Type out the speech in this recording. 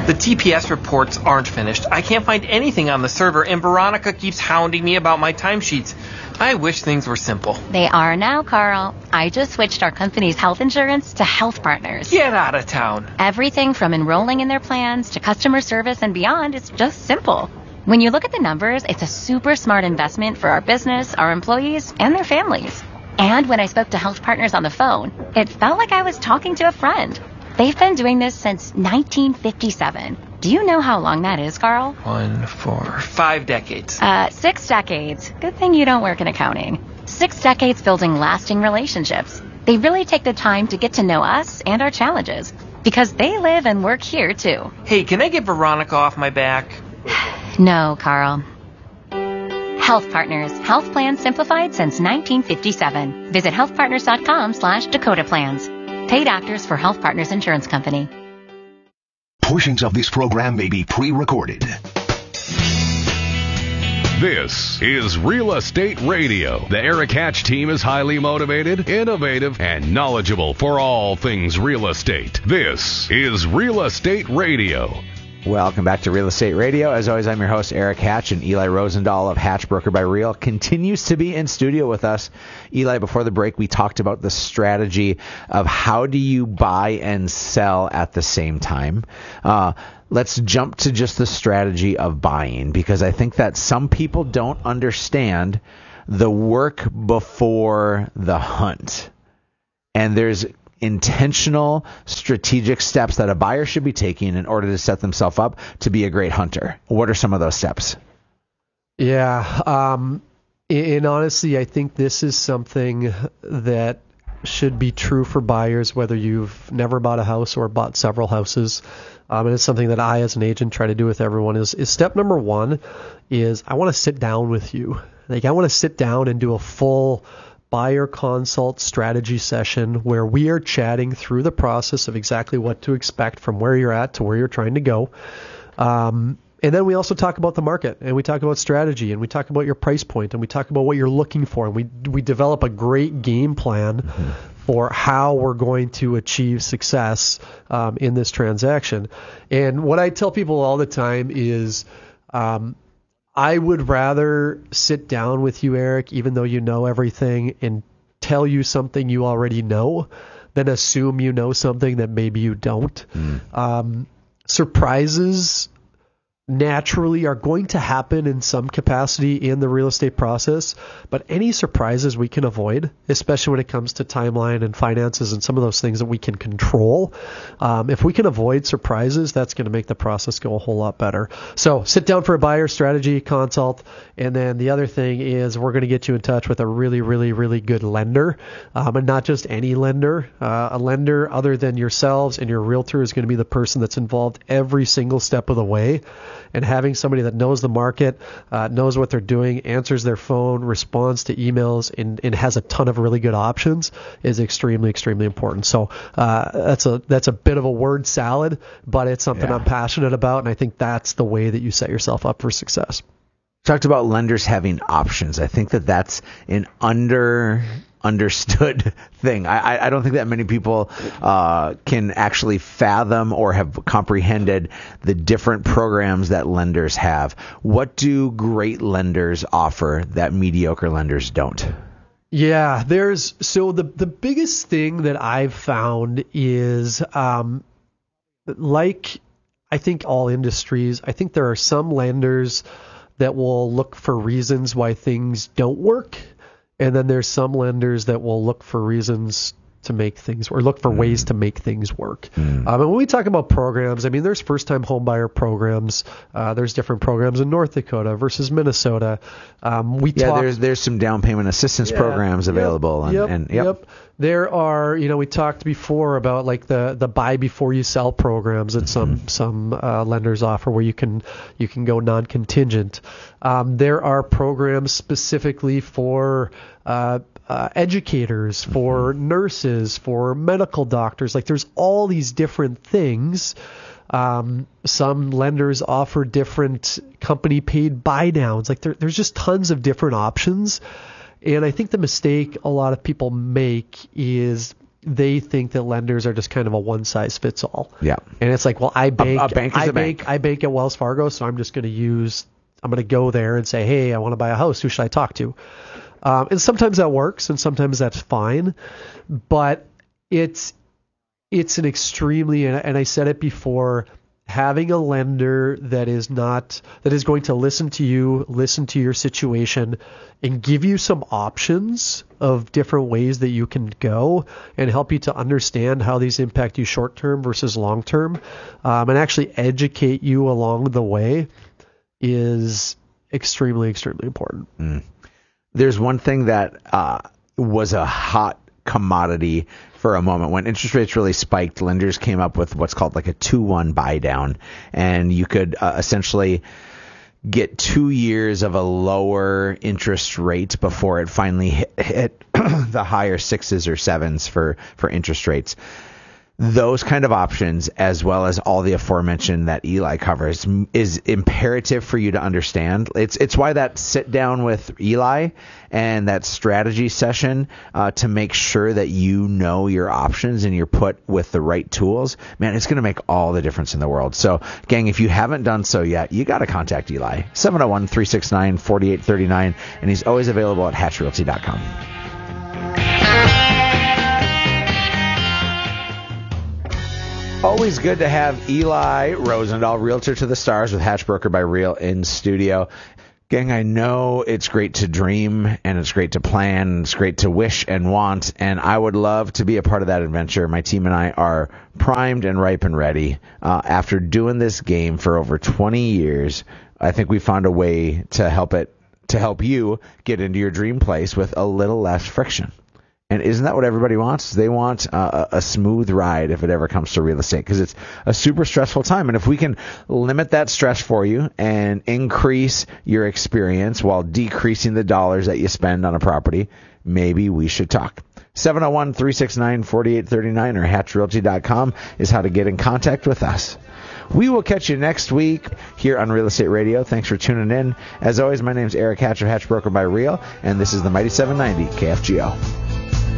The TPS reports aren't finished. I can't find anything on the server, and Veronica keeps hounding me about my timesheets. I wish things were simple. They are now, Carl. I just switched our company's health insurance to Health Partners. Get out of town. Everything from enrolling in their plans to customer service and beyond is just simple. When you look at the numbers, it's a super smart investment for our business, our employees, and their families. And when I spoke to Health Partners on the phone, it felt like I was talking to a friend. They've been doing this since 1957. Do you know how long that is, Carl? 1, 4, 5 decades. 6 decades. Good thing you don't work in accounting. 6 decades building lasting relationships. They really take the time to get to know us and our challenges, because they live and work here, too. Hey, can I get Veronica off my back? No, Carl. Health Partners. Health plans simplified since 1957. Visit healthpartners.com/Dakota Plans. Paid actors for Health Partners Insurance Company. Portions of this program may be pre-recorded. This is Real Estate Radio. The Eric Hatch team is highly motivated, innovative, and knowledgeable for all things real estate. This is Real Estate Radio. Welcome back to Real Estate Radio. As always, I'm your host, Eric Hatch, and Eli Rosendahl of Hatch Broker by Real continues to be in studio with us. Eli, before the break, we talked about the strategy of how do you buy and sell at the same time. Let's jump to just the strategy of buying, because I think that some people don't understand the work before the hunt. And there's intentional, strategic steps that a buyer should be taking in order to set themselves up to be a great hunter. What are some of those steps? Yeah. And honestly, I think this is something that should be true for buyers, whether you've never bought a house or bought several houses. And it's something that I, as an agent, try to do with everyone is step number one is I want to sit down with you. Like, I want to sit down and do a full buyer consult strategy session where we are chatting through the process of exactly what to expect from where you're at to where you're trying to go. And then we also talk about the market, and we talk about strategy, and we talk about your price point, and we talk about what you're looking for, and we develop a great game plan for how we're going to achieve success in this transaction. And what I tell people all the time is I would rather sit down with you, Eric, even though you know everything, and tell you something you already know than assume you know something that maybe you don't. Surprises naturally are going to happen in some capacity in the real estate process, but any surprises we can avoid, especially when it comes to timeline and finances and some of those things that we can control. If we can avoid surprises, that's going to make the process go a whole lot better. So sit down for a buyer strategy consult, and then the other thing is we're going to get you in touch with a really, really, really good lender, and not just any lender. A lender other than yourselves and your realtor is going to be the person that's involved every single step of the way. And having somebody that knows the market, knows what they're doing, answers their phone, responds to emails, and has a ton of really good options is extremely, extremely important. So that's a bit of a word salad, but it's something I'm passionate about, and I think that's the way that you set yourself up for success. Talked about lenders having options. I think that that's an understood thing. I don't think that many people can actually fathom or have comprehended the different programs that lenders have. What do great lenders offer that mediocre lenders don't? Yeah, so the biggest thing that I've found is like I think all industries, I think there are some lenders that will look for reasons why things don't work. And then there's some lenders that will look for reasons to make things, or look for ways to make things work. And when we talk about programs, I mean, there's first-time homebuyer programs. There's different programs in North Dakota versus Minnesota. There's some down payment assistance programs available. Yep. There are, we talked before about like the buy before you sell programs that some lenders offer where you can go non-contingent. There are programs specifically for educators, for nurses, for medical doctors. Like there's all these different things. Some lenders offer different company paid buy downs. Like there's just tons of different options. And I think the mistake a lot of people make is they think that lenders are just kind of a one-size-fits-all. Yeah. And it's like, well, I bank A bank. at Wells Fargo, so I'm going to go there and say, hey, I want to buy a house. Who should I talk to? And sometimes that works, and sometimes that's fine. But it's an extremely, and I said it before, having a lender that is going to listen to you, listen to your situation, and give you some options of different ways that you can go and help you to understand how these impact you short term versus long term, and actually educate you along the way is extremely, extremely important. There's one thing that was a hot commodity for a moment. When interest rates really spiked, lenders came up with what's called like a 2-1 buy down, and you could essentially get 2 years of a lower interest rate before it finally hit the higher 6s or 7s for interest rates. Those kind of options, as well as all the aforementioned that Eli covers, is imperative for you to understand. It's why that sit down with Eli and that strategy session to make sure that you know your options and you're put with the right tools, man, it's going to make all the difference in the world. So, gang, if you haven't done so yet, you got to contact Eli, 701-369-4839, and he's always available at hatchrealty.com. Always good to have Eli Rosendahl, Realtor to the Stars with Hatch Broker by Real, in studio. Gang, I know it's great to dream, and it's great to plan, and it's great to wish and want, and I would love to be a part of that adventure. My team and I are primed and ripe and ready. After doing this game for over 20 years, I think we found a way to help you get into your dream place with a little less friction. And isn't that what everybody wants? They want a smooth ride if it ever comes to real estate, because it's a super stressful time. And if we can limit that stress for you and increase your experience while decreasing the dollars that you spend on a property, maybe we should talk. 701-369-4839 or hatchrealty.com is how to get in contact with us. We will catch you next week here on Real Estate Radio. Thanks for tuning in. As always, my name is Eric Hatch of Hatch Broker by Real, and this is the Mighty 790 KFGO.